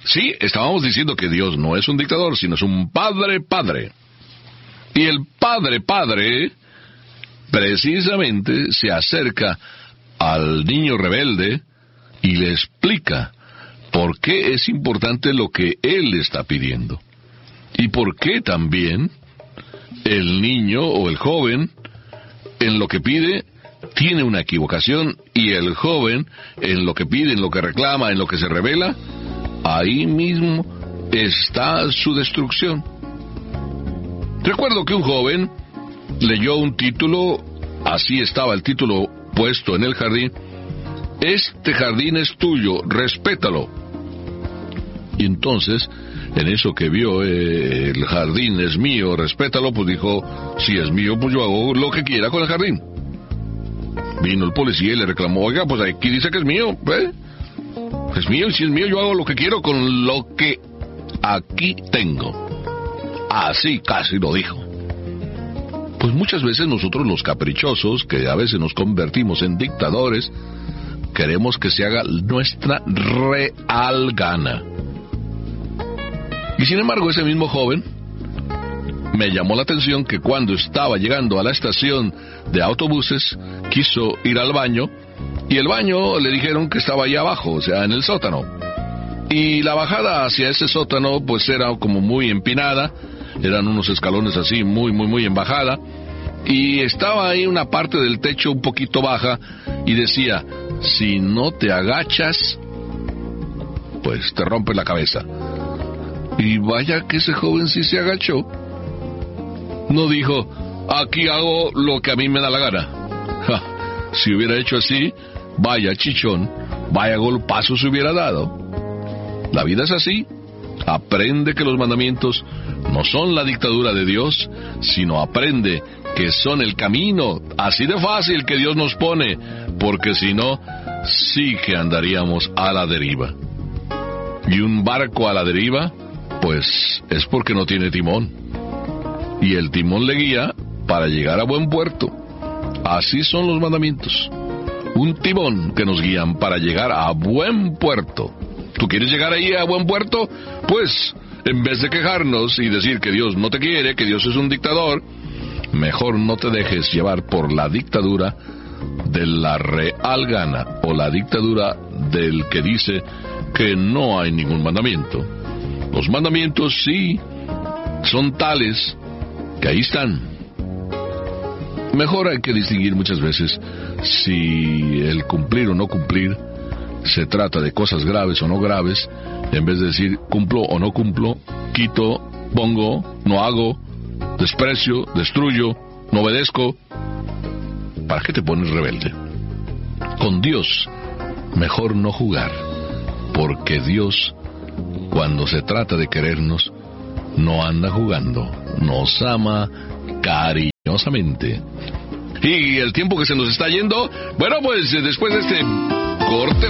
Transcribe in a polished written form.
Sí, estábamos diciendo que Dios no es un dictador, sino es un padre. Y el padre, precisamente, se acerca al niño rebelde y le explica por qué es importante lo que él está pidiendo. Y por qué también el niño o el joven, en lo que pide, tiene una equivocación, y el joven, en lo que pide, en lo que reclama, en lo que se revela, ahí mismo está su destrucción. Recuerdo que un joven leyó un título, así estaba el título puesto en el jardín: "Este jardín es tuyo, respétalo". Y entonces, en eso que vio, el jardín es mío, respétalo, pues dijo, si es mío, pues yo hago lo que quiera con el jardín. Vino el policía y le reclamó, oiga, pues aquí dice que es mío, ¿eh? Es mío, y si es mío, yo hago lo que quiero con lo que aquí tengo. Así casi lo dijo. Pues muchas veces nosotros, los caprichosos, que a veces nos convertimos en dictadores, queremos que se haga nuestra real gana. Y sin embargo, ese mismo joven me llamó la atención que cuando estaba llegando a la estación de autobuses, quiso ir al baño, y el baño le dijeron que estaba allá abajo, o sea, en el sótano. Y la bajada hacia ese sótano, pues era como muy empinada, eran unos escalones así, muy en bajada, y estaba ahí una parte del techo un poquito baja, y decía, si no te agachas, pues te rompes la cabeza. Y vaya que ese joven sí se agachó. No dijo, aquí hago lo que a mí me da la gana. Ja, si hubiera hecho así, vaya chichón, vaya golpazo se hubiera dado. La vida es así. Aprende que los mandamientos no son la dictadura de Dios, sino aprende que son el camino así de fácil que Dios nos pone, porque si no, sí que andaríamos a la deriva. Y un barco a la deriva, pues es porque no tiene timón. Y el timón le guía para llegar a buen puerto. Así son los mandamientos. Un timón que nos guían para llegar a buen puerto. ¿Tú quieres llegar ahí a buen puerto? Pues, en vez de quejarnos y decir que Dios no te quiere, que Dios es un dictador, mejor no te dejes llevar por la dictadura de la real gana, o la dictadura del que dice que no hay ningún mandamiento. Los mandamientos sí son tales que ahí están. Mejor hay que distinguir muchas veces si el cumplir o no cumplir se trata de cosas graves o no graves, en vez de decir cumplo o no cumplo, quito, pongo, no hago, desprecio, destruyo, no obedezco. ¿Para qué te pones rebelde? Con Dios mejor no jugar, porque Dios, cuando se trata de querernos, no anda jugando, nos ama cariñosamente. Y el tiempo que se nos está yendo, bueno, pues después de este corte